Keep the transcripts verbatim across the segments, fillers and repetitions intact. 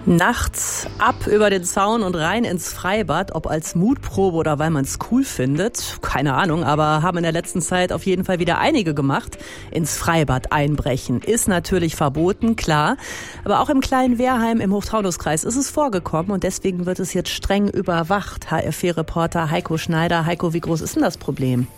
Nachts ab über den Zaun und rein ins Freibad, ob als Mutprobe oder weil man es cool findet, keine Ahnung, aber haben in der letzten Zeit auf jeden Fall wieder einige gemacht. Ins Freibad einbrechen ist natürlich verboten, klar, aber auch im kleinen Wehrheim im Hochtaunuskreis ist es vorgekommen und deswegen wird es jetzt streng überwacht. H R vier-Reporter Heiko Schneider. Heiko, wie groß ist denn das Problem?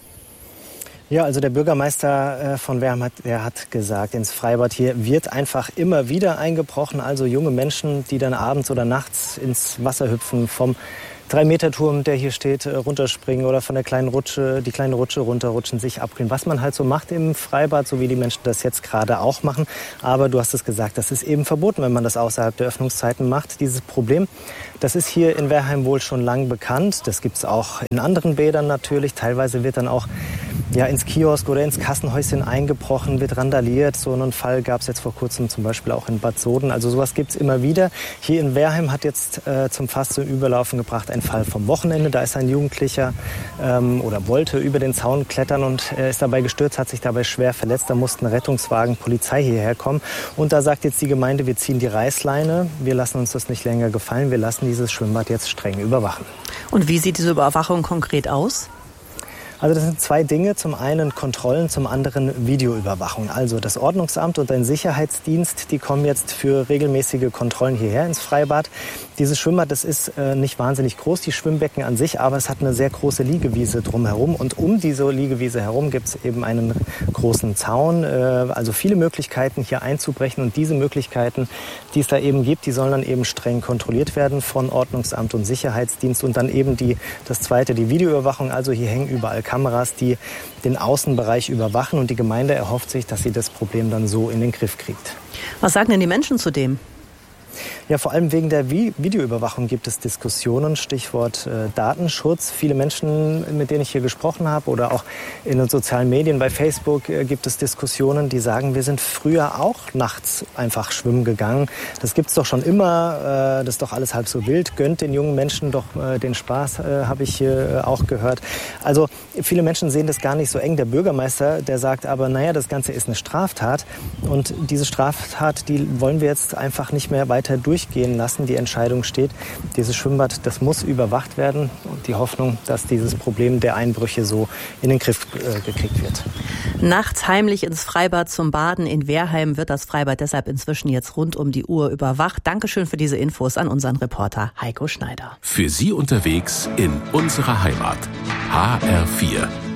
Ja, also der Bürgermeister von Wehrheim hat, der hat gesagt, ins Freibad hier wird einfach immer wieder eingebrochen. Also junge Menschen, die dann abends oder nachts ins Wasser hüpfen, vom Drei-Meter-Turm, der hier steht, runterspringen oder von der kleinen Rutsche, die kleine Rutsche runterrutschen, sich abkühlen. Was man halt so macht im Freibad, so wie die Menschen das jetzt gerade auch machen. Aber du hast es gesagt, das ist eben verboten, wenn man das außerhalb der Öffnungszeiten macht. Dieses Problem, das ist hier in Wehrheim wohl schon lang bekannt. Das gibt es auch in anderen Bädern natürlich. Teilweise wird dann auch ja, ins Kiosk oder ins Kassenhäuschen eingebrochen, wird randaliert. So einen Fall gab es jetzt vor kurzem zum Beispiel auch in Bad Soden. Also sowas gibt es immer wieder. Hier in Wehrheim hat jetzt äh, zum Fass zum Überlaufen gebracht ein Fall vom Wochenende. Da ist ein Jugendlicher ähm, oder wollte über den Zaun klettern und äh, ist dabei gestürzt, hat sich dabei schwer verletzt. Da mussten Rettungswagen, Polizei hierher kommen. Und da sagt jetzt die Gemeinde, wir ziehen die Reißleine. Wir lassen uns das nicht länger gefallen. Wir lassen dieses Schwimmbad jetzt streng überwachen. Und wie sieht diese Überwachung konkret aus? Also das sind zwei Dinge. Zum einen Kontrollen, zum anderen Videoüberwachung. Also das Ordnungsamt und ein Sicherheitsdienst, die kommen jetzt für regelmäßige Kontrollen hierher ins Freibad. Dieses Schwimmbad, das ist äh, nicht wahnsinnig groß, die Schwimmbecken an sich, aber es hat eine sehr große Liegewiese drumherum. Und um diese Liegewiese herum gibt es eben einen großen Zaun. Äh, also viele Möglichkeiten, hier einzubrechen. Und diese Möglichkeiten, die es da eben gibt, die sollen dann eben streng kontrolliert werden von Ordnungsamt und Sicherheitsdienst. Und dann eben die, das Zweite, die Videoüberwachung. Also hier hängen überall Kameras, die den Außenbereich überwachen. Und die Gemeinde erhofft sich, dass sie das Problem dann so in den Griff kriegt. Was sagen denn die Menschen zu dem? Ja, vor allem wegen der Videoüberwachung gibt es Diskussionen, Stichwort äh, Datenschutz. Viele Menschen, mit denen ich hier gesprochen habe oder auch in den sozialen Medien, bei Facebook äh, gibt es Diskussionen, die sagen, wir sind früher auch nachts einfach schwimmen gegangen. Das gibt's doch schon immer, äh, das ist doch alles halb so wild. Gönnt den jungen Menschen doch äh, den Spaß, äh, habe ich hier äh, auch gehört. Also viele Menschen sehen das gar nicht so eng. Der Bürgermeister, der sagt aber, naja, das Ganze ist eine Straftat und diese Straftat, die wollen wir jetzt einfach nicht mehr weiter durchgehen lassen. Die Entscheidung steht, dieses Schwimmbad, das muss überwacht werden. Und die Hoffnung, dass dieses Problem der Einbrüche so in den Griff äh, gekriegt wird. Nachts heimlich ins Freibad zum Baden in Wehrheim wird das Freibad deshalb inzwischen jetzt rund um die Uhr überwacht. Dankeschön für diese Infos an unseren Reporter Heiko Schneider. Für Sie unterwegs in unserer Heimat. H R vier.